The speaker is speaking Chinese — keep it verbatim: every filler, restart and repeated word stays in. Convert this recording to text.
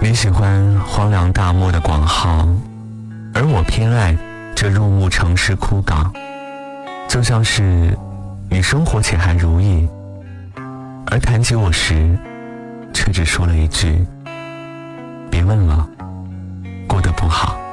你喜欢荒凉大漠的广袤，而我偏爱这入暮城市枯槁。就像是你生活且还如意，而谈起我时却只说了一句别问了，过得不好。